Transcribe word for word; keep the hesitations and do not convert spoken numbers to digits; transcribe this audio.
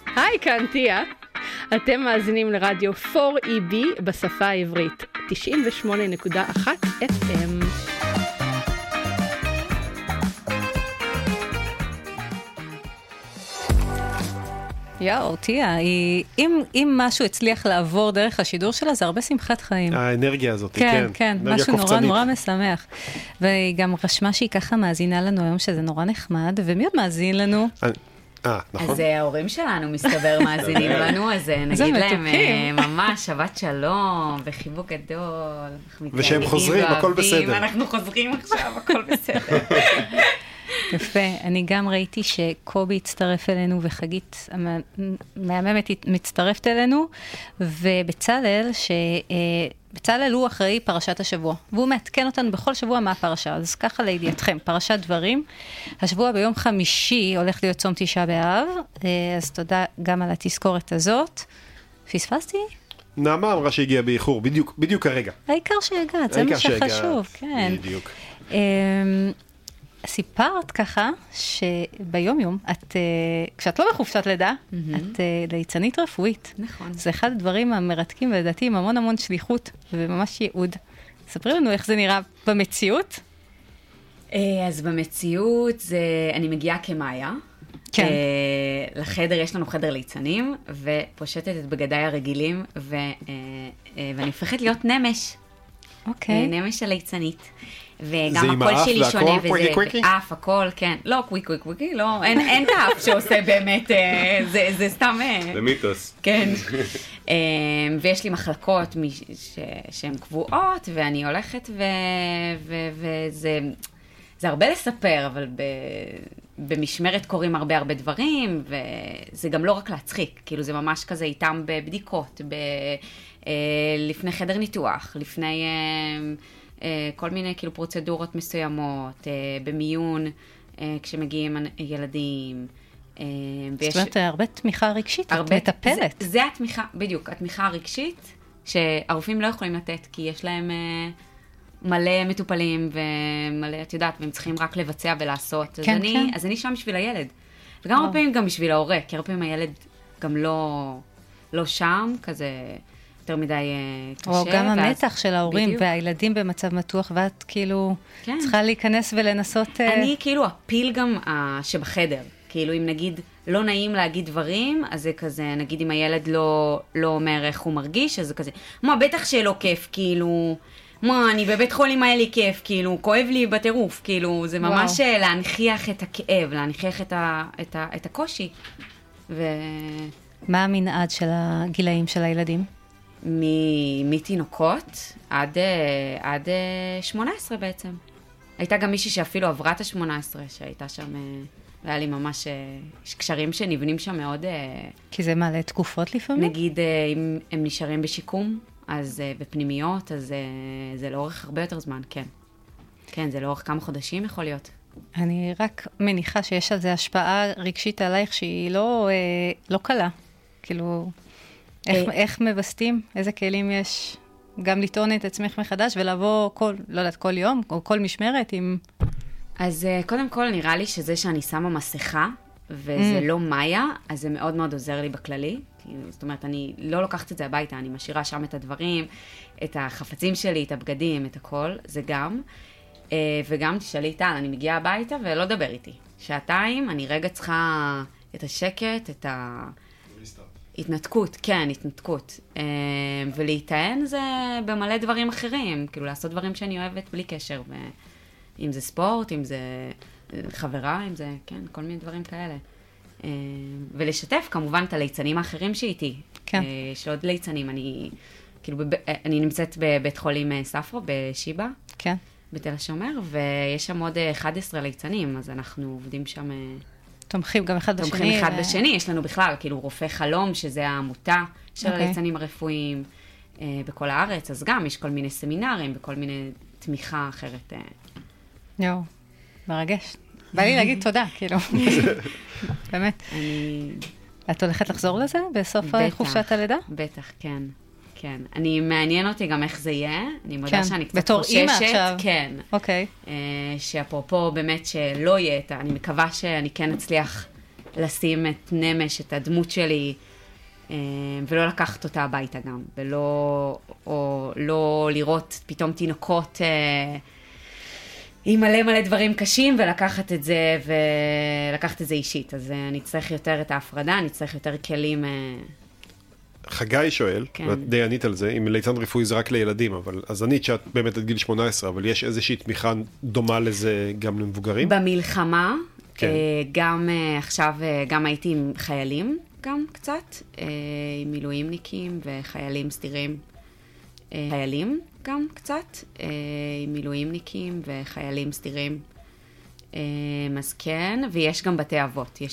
היי, כאן תיה. אתם מאזינים לרדיו פור אי בי בשפה העברית, תשעים ושמונה נקודה אחת אף אם. יאו, תיה, אם, אם משהו הצליח לעבור דרך השידור שלה, זה הרבה שמחת חיים. האנרגיה הזאת, כן. כן, כן, כן, משהו נורא נורא משמח. והיא גם רשמה שהיא ככה מאזינה לנו היום, שזה נורא נחמד, ומי עוד מאזין לנו? אה, נכון. אז ההורים שלנו מסתבר מאזינים לנו, אז נגיד להם ממש שבת שלום, וחיבוק גדול. ושהם חוזרים, הכל בסדר. אנחנו חוזרים עכשיו, הכל בסדר. יפה, אני גם ראיתי שקובי הצטרף אלינו וחגית המהממת מצטרפת אלינו, ובצלאל, שבצלאל הוא אחראי פרשת השבוע, והוא מעדכן אותנו בכל שבוע מה הפרשה, אז ככה לידיעתכם, פרשת דברים, השבוע ביום חמישי הולך להיות צום תשעה באב, אז תודה גם על התזכורת הזאת. פספסתי? נעמה אמרה שהגיעה באיחור, בדיוק, בדיוק הרגע. העיקר שהגעת, זה מה שחשוב, כן. בדיוק. סיפרת ככה שביום יום, את, כשאת לא בחופשת לידה, mm-hmm. את ליצנית רפואית. נכון. זה אחד הדברים המרתקים ולדעתי עם המון המון שליחות וממש ייעוד. ספרי לנו איך זה נראה במציאות. אז במציאות זה, אני מגיעה כמאיה. כן. לחדר, יש לנו חדר ליצנים, ופושטת את בגדיי הרגילים, ו, ואני הופכת להיות נמש. אוקיי. נמש הליצנית. וגם הקול שלי שונה, וזה אף, הכל, כן. לא, קוויק, קוויק, קוויק, לא, אין את האף שעושה באמת, זה סתם... זה מיתוס. כן. ויש לי מחלקות שהן קבועות, ואני הולכת, וזה הרבה לספר, אבל במשמרת קורים הרבה הרבה דברים, וזה גם לא רק להצחיק, כאילו זה ממש כזה איתם בבדיקות, לפני חדר ניתוח, לפני... כל מיני כאילו פרוצדורות מסוימות, במיון, כשמגיעים ילדים. זאת אומרת, הרבה תמיכה רגשית, את מטפלת. זה התמיכה, בדיוק, התמיכה הרגשית, שהרופאים לא יכולים לתת, כי יש להם מלא מטופלים, ומלא, את יודעת, והם צריכים רק לבצע ולעשות. אז אני שם בשביל הילד. וגם הרבה פעמים גם בשביל ההורה, כי הרבה פעמים הילד גם לא שם, כזה... יותר מדי קשה. או גם המתח של ההורים והילדים במצב מתוח, ואת כאילו צריכה להיכנס ולנסות... אני כאילו הפיל גם שבחדר. כאילו אם נגיד לא נעים להגיד דברים, אז זה כזה, נגיד אם הילד לא אומר איך הוא מרגיש, אז זה כזה, מה, בטח שלא כיף, כאילו, מה, אני בבית חולים היה לי כיף, כאילו, כואב לי בטירוף, כאילו, זה ממש להנכיח את הכאב, להנכיח את הקושי. מה המנעד של הגילאים של הילדים? מתינוקות עד, עד שמונה עשרה בעצם. הייתה גם מישהי שאפילו עברה את ה-שמונה עשרה, שהייתה שם, היה לי ממש, יש קשרים שנבנים שם מאוד... כי זה מעלה תקופות לפעמים? נגיד, אם הם נשארים בשיקום, אז בפנימיות, אז זה לאורך הרבה יותר זמן, כן. כן, זה לאורך כמה חודשים יכול להיות. אני רק מניחה שיש על זה השפעה רגשית עלייך שהיא לא, לא קלה. כאילו... איך, איך מבסטים? איזה כלים יש? גם לטעון את עצמך מחדש ולבוא כל, לא יודעת, כל יום או כל משמרת עם... אז קודם כל נראה לי שזה שאני שמה מסכה וזה mm. לא מאיה, אז זה מאוד מאוד עוזר לי בכללי. זאת אומרת, אני לא לוקחת את זה הביתה, אני משאירה שם את הדברים, את החפצים שלי, את הבגדים, את הכל, זה גם. וגם תשאלי טל, אני מגיעה הביתה ולא דבר איתי. שעתיים, אני רגע צריכה את השקט, את ה... התנתקות, כן, התנתקות. ולהיטען זה במלא דברים אחרים, כאילו לעשות דברים שאני אוהבת בלי קשר, אם זה ספורט, אם זה חברה, אם זה, כן, כל מיני דברים כאלה. ולשתף כמובן את הליצנים האחרים שאיתי. כן. יש עוד ליצנים, אני, כאילו, אני נמצאת בבית חולים ספרו, בשיבה. כן. בתל השומר, ויש שם עוד אחד עשר ליצנים, אז אנחנו עובדים שם... תומכים גם אחד בשני. תומכים אחד בשני, יש לנו בכלל, כאילו רופא חלום, שזה העמותה של הליצנים הרפואיים בכל הארץ, אז גם יש כל מיני סמינרים וכל מיני תמיכה אחרת. יואו, מרגש. בא לי להגיד תודה, כאילו. באמת. את הולכת לחזור לזה בסוף חופשת הלידה? בטח, כן. כן. אני מעניין אותי גם איך זה יהיה. אני מודה שאני קצת בתור אימא עכשיו. כן. אוקיי. שאפרופו באמת שלא יהיה את ה... אני מקווה שאני כן אצליח לשים את נמש, את הדמות שלי, ולא לקחת אותה הביתה גם, ולא, או לא לראות פתאום תינוקות עם מלא מלא דברים קשים, ולקחת את זה, ולקחת את זה אישית. אז אני צריך יותר את ההפרדה, אני צריך יותר כלים. חגי שואל, כן. ואת די ענית על זה, אם ליצן רפואי זה רק לילדים, אבל אז ענית שאת באמת עד גיל שמונה עשרה, אבל יש איזושהי תמיכה דומה לזה גם למבוגרים? במלחמה, כן. גם עכשיו, גם הייתי עם חיילים, גם קצת, עם מילואימניקים וחיילים סדירים. חיילים גם קצת, עם מילואימניקים וחיילים סדירים. אז כן, ויש גם בתי אבות. יש